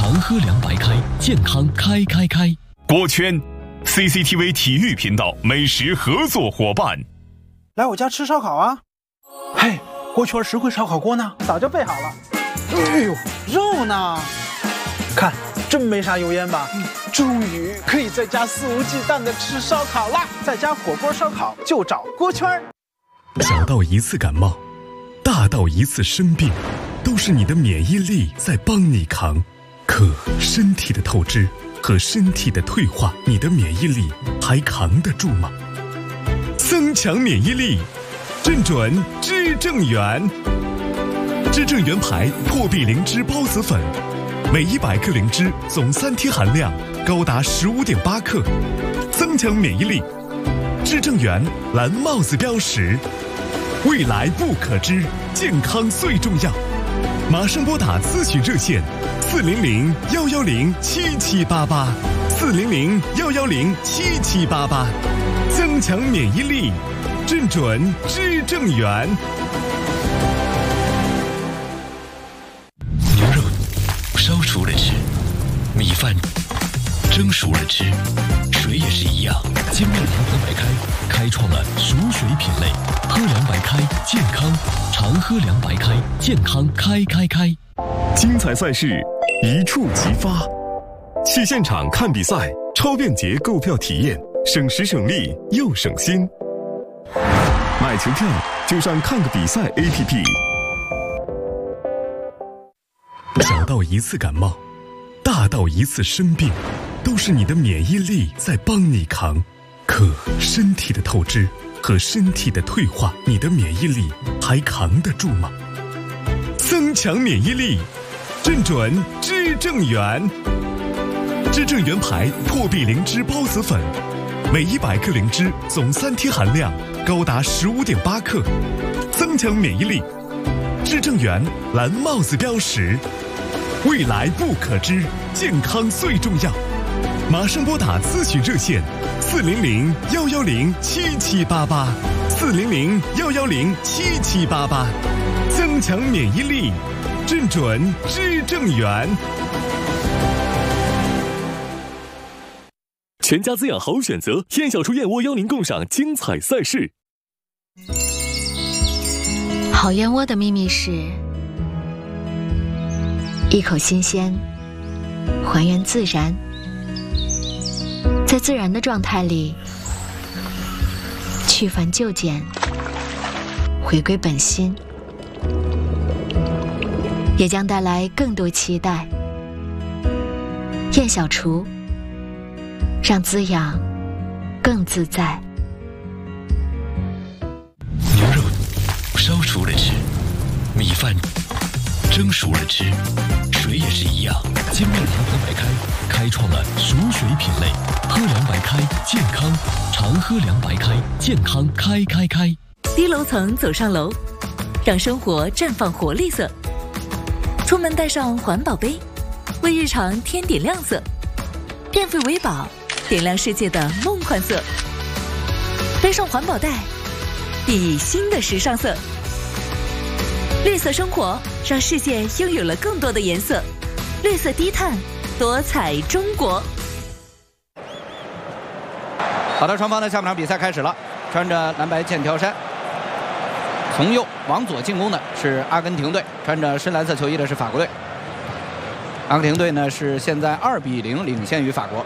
常喝凉白开，健康开。 锅圈 CCTV 体育频道美食合作伙伴。 来我家吃烧烤啊！嘿，锅圈实惠烧烤锅呢？早就备好了。哎呦，肉呢？看，真没啥油烟吧？终于可以在家肆无忌惮的吃烧烤啦！在家火锅烧烤就找锅圈。 小到一次感冒，大到一次生病，都是你的免疫力在帮你扛。可身体的透支和身体的退化，你的免疫力还扛得住吗？增强免疫力，正准知正元。知正元牌破壁灵芝孢子粉，每100克灵芝总3天含量高达15.8克，增强免疫力。知正元蓝帽子标识，未来不可知，健康最重要。马上拨打咨询热线400-110-7788，400-110-7788，增强免疫力，正准知正元。 牛肉烧熟了吃，米饭蒸熟了吃，水也是一样。金麦凉白开开创了熟水品类，喝凉白开健康，常喝凉白开健康开。 精彩赛事一触即发，去现场看比赛，超便捷购票体验，省时省力又省心。买球票就上看个比赛 APP。 小到一次感冒，大到一次生病，都是你的免疫力在帮你扛。可身体的透支和身体的退化，你的免疫力还扛得住吗？增强免疫力，正准知正元。知正元牌破壁灵芝孢子粉，每100克灵芝总3天含量高达15.8克，增强免疫力。知正元蓝帽子标识，未来不可知，健康最重要。马上拨打咨询热线400-110-7788，400-110-7788，增强免疫力，正准知正元。 全家滋养好选择，燕小厨燕窝邀您共赏精彩赛事。 好燕窝的秘密是一口新鲜，还原自然，在自然的状态里去繁就简，回归本心，也将带来更多期待。燕小厨，让滋养更自在。 牛肉烧熟了吃，米饭蒸熟了吃，水也是一样。金麦凉白开开创了熟水品类，喝凉白开健康，常喝凉白开健康开。 低楼层走上楼，让生活绽放活力色。出门带上环保杯，为日常添点亮色。电费为宝，点亮世界的梦幻色。背上环保袋，熠熠新的时尚色。绿色生活，让世界拥有了更多的颜色。绿色低碳，多彩中国。 好的，双方的下半场比赛开始了。穿着蓝白剑条衫，从右往左进攻的是阿根廷队，穿着深蓝色球衣的是法国队。阿根廷队呢是现在2-0领先于法国。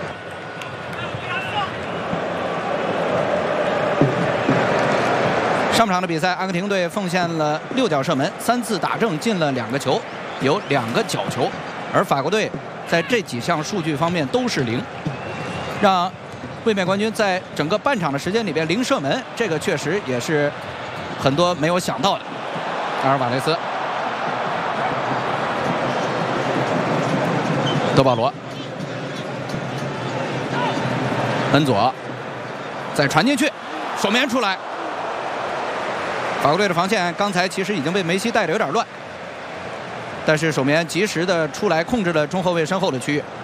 上半场的比赛，阿根廷队奉献了6脚射门，3次打正，进了2个球，有2个角球，而法国队在这几项数据方面都是0，让卫冕冠军在整个半场的时间里边0射门，这个确实也是很多没有想到的。阿尔瓦雷斯、德保罗、恩佐，再传进去，守门员出来。法国队的防线刚才其实已经被梅西带得有点乱，但是守门员及时的出来控制了中后卫身后的区域。